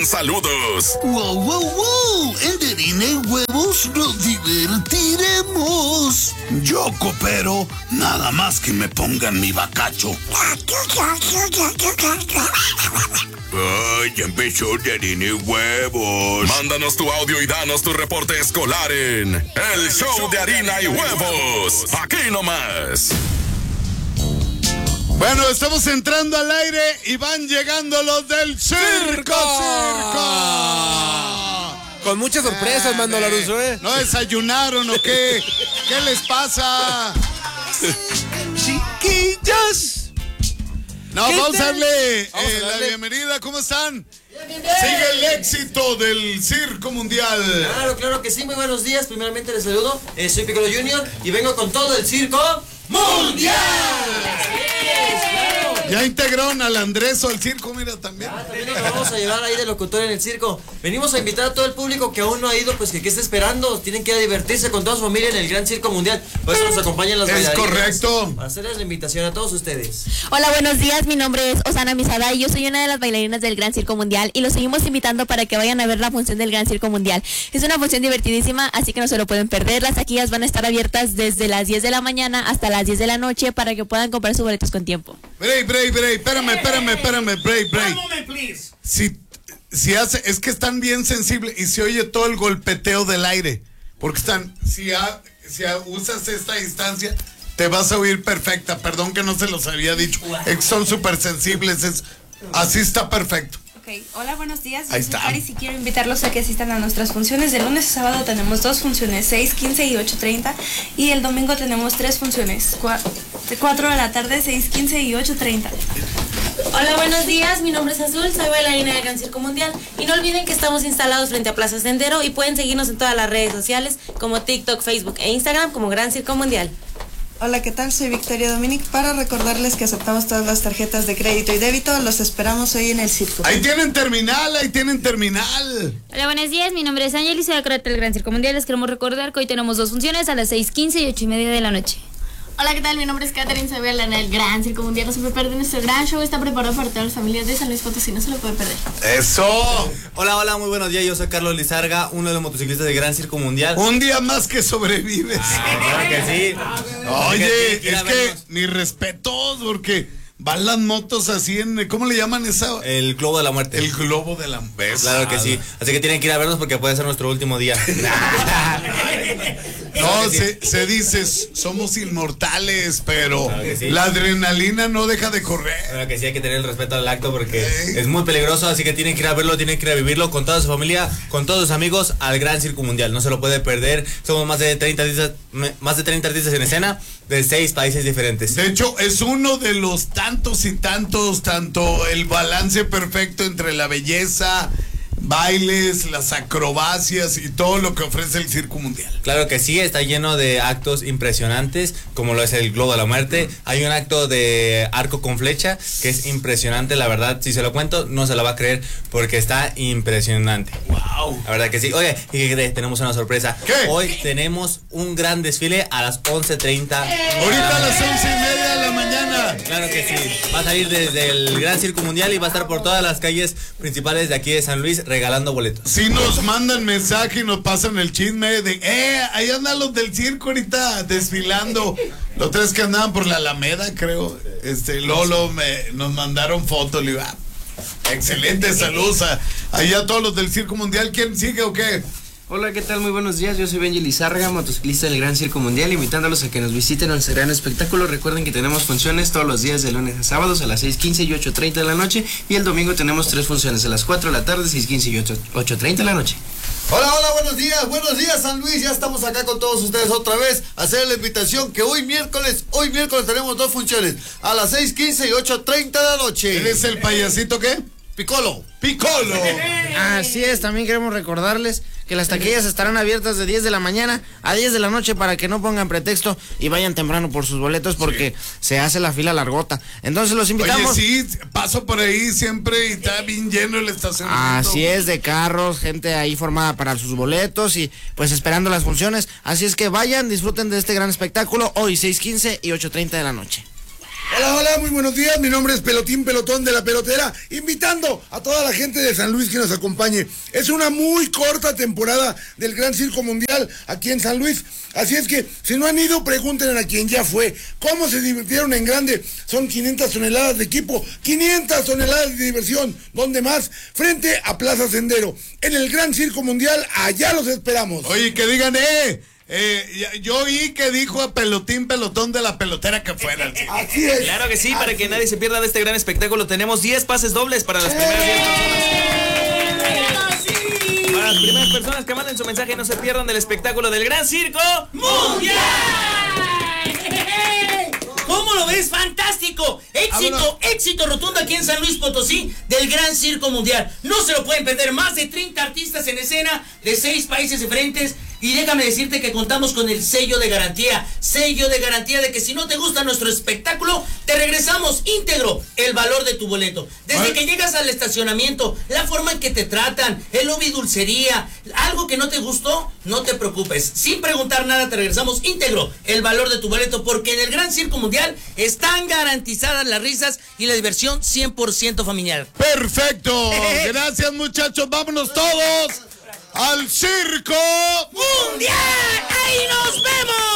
saludos. ¡Wow, wow, wow! En de harina y huevos nos divertiremos. Yo coopero, nada más que me pongan mi bacacho. Ay, ya empezó de harina y huevos. Mándanos tu audio y danos tu reporte escolar en El Show de Harina y Huevos. Aquí nomás. Bueno, estamos entrando al aire y van llegando los del circo. Con muchas sorpresas, mando la luz, ¿eh? ¿No desayunaron o qué? ¿Qué les pasa? Chiquillos. No, vamos a darle la bienvenida. ¿Cómo están? Bien. Sigue el éxito del Circo Mundial. Claro que sí. Muy buenos días. Primeramente les saludo. Soy Piccolo Junior y vengo con todo el Circo Mundial. Ya integraron al Andrés o al circo, mira, también. También nos vamos a llevar ahí de locutor en el circo. Venimos a invitar a todo el público que aún no ha ido, pues que está esperando. Tienen que ir a divertirse con toda su familia en el Gran Circo Mundial. Por eso nos acompañan las bailarinas. Es correcto. Para hacerles la invitación a todos ustedes. Hola, buenos días. Mi nombre es Osana Misada y yo soy una de las bailarinas del Gran Circo Mundial y los seguimos invitando para que vayan a ver la función del Gran Circo Mundial. Es una función divertidísima, así que no se lo pueden perder. Las taquillas van a estar abiertas desde las 10 de la mañana hasta las 10 de la noche para que puedan comprar sus boletos con tiempo. Break. Espérame, break. Please. Si hace, es que están bien sensibles y se oye todo el golpeteo del aire. Porque si usas esta distancia, te vas a oír perfecta. Perdón que no se los había dicho. Es que son súper sensibles. Así está perfecto. Ok, hola, buenos días. Ahí Yo soy está. Caris y quiero invitarlos a que asistan a nuestras funciones. De lunes a sábado tenemos 2 funciones, 6, 15 y 8:30. Y el domingo tenemos 3 funciones, 4 de la tarde, 6, 15 y 8:30. Hola, buenos días, mi nombre es Azul, soy bailarina del Gran Circo Mundial y no olviden que estamos instalados frente a Plaza Sendero y pueden seguirnos en todas las redes sociales como TikTok, Facebook e Instagram como Gran Circo Mundial. Hola, ¿qué tal? Soy Victoria Dominic para recordarles que aceptamos todas las tarjetas de crédito y débito. Los esperamos hoy en el circo. Ahí tienen terminal. Hola, buenos días, mi nombre es Ángel y soy acróbata del Gran Circo Mundial. Les queremos recordar que hoy tenemos 2 funciones a las 6:15 y 8:30 de la noche. Hola, ¿qué tal? Mi nombre es Catherine, soy bailarina del Gran Circo Mundial. No se puede perder nuestro gran show, está preparado para todas las familias de San Luis Potosí, no se lo puede perder. ¡Eso! Hola, muy buenos días. Yo soy Carlos Lizarga, uno de los motociclistas del Gran Circo Mundial. Un día más que sobrevives. Claro que sí. Oye, es que mis respetos, porque van las motos así en, ¿cómo le llaman esa? El Globo de la Muerte. El Globo de la Muerte. Claro que sí. Así que tienen que ir a vernos porque puede ser nuestro último día. No, se dice, somos inmortales, pero claro que sí. La adrenalina no deja de correr. Claro que sí, hay que tener el respeto al acto porque es muy peligroso, así que tienen que ir a verlo, tienen que ir a vivirlo con toda su familia, con todos sus amigos al Gran Circo Mundial. No se lo puede perder. Somos más de 30 artistas en escena de 6 países diferentes. De hecho, es uno de los tanto el balance perfecto entre la belleza, bailes, las acrobacias y todo lo que ofrece el Circo Mundial. Claro que sí, está lleno de actos impresionantes, como lo es el Globo de la Muerte. Hay un acto de arco con flecha que es impresionante, la verdad, si se lo cuento no se la va a creer porque está impresionante. Wow. La verdad que sí. Oye, ¿y qué crees? Tenemos una sorpresa. ¿Qué? Hoy tenemos un gran desfile a las 11:30. Ahorita a las 11:30 de la mañana. Claro que sí. Va a salir desde el Gran Circo Mundial y va a estar por todas las calles principales de aquí de San Luis regalando boletos. Si nos mandan mensaje y nos pasan el chisme de, ahí andan los del circo ahorita desfilando. Los 3 que andaban por la Alameda, creo. Lolo nos mandaron fotos, le digo, excelente, saludos ahí a todos los del Circo Mundial. ¿Quién sigue o qué? Hola, ¿qué tal? Muy buenos días, yo soy Benji Lizárraga, motociclista del Gran Circo Mundial, invitándolos a que nos visiten nuestro gran espectáculo. Recuerden que tenemos funciones todos los días de lunes a sábados a las 6:15 y 8:30 de la noche, y el domingo tenemos 3 funciones a las 4 de la tarde, 6:15 y 8:30 de la noche. Hola, buenos días San Luis, ya estamos acá con todos ustedes otra vez, a hacer la invitación que hoy miércoles tenemos 2 funciones, a las 6:15 y 8:30 de la noche. ¿Eres el payasito qué? Piccolo. Así es, también queremos recordarles que las taquillas estarán abiertas de 10 de la mañana a 10 de la noche para que no pongan pretexto y vayan temprano por sus boletos porque se hace la fila largota. Entonces los invitamos. Oye, sí, paso por ahí siempre y está bien lleno el estacionamiento. Así es, de carros, gente ahí formada para sus boletos y pues esperando las funciones. Así es que vayan, disfruten de este gran espectáculo hoy 6:15 y 8:30 de la noche. Hola, muy buenos días. Mi nombre es Pelotín Pelotón de la Pelotera, invitando a toda la gente de San Luis que nos acompañe. Es una muy corta temporada del Gran Circo Mundial aquí en San Luis. Así es que, si no han ido, pregunten a quien ya fue. ¿Cómo se divirtieron en grande? Son 500 toneladas de equipo, 500 toneladas de diversión. ¿Dónde más? Frente a Plaza Sendero. En el Gran Circo Mundial, allá los esperamos. Oye, que digan, yo oí que dijo a Pelotín Pelotón de la Pelotera que fuera al circo. Así es. Claro que sí, para que nadie se pierda de este gran espectáculo, tenemos 10 pases dobles para las primeras 10 personas. Para las primeras personas que manden su mensaje y no se pierdan del espectáculo del Gran Circo Mundial. ¿Cómo lo ves? ¡Fantástico! Éxito rotundo aquí en San Luis Potosí del Gran Circo Mundial. No se lo pueden perder. Más de 30 artistas en escena de 6 países diferentes. Y déjame decirte que contamos con el sello de garantía. Sello de garantía de que si no te gusta nuestro espectáculo, te regresamos íntegro el valor de tu boleto. Desde que llegas al estacionamiento, la forma en que te tratan, el lobby dulcería, algo que no te gustó, no te preocupes. Sin preguntar nada, te regresamos íntegro el valor de tu boleto, porque en el Gran Circo Mundial están garantizadas las risas y la diversión 100% familiar. ¡Perfecto! Gracias, muchachos. ¡Vámonos todos al Circo Mundial! ¡Ahí nos vemos!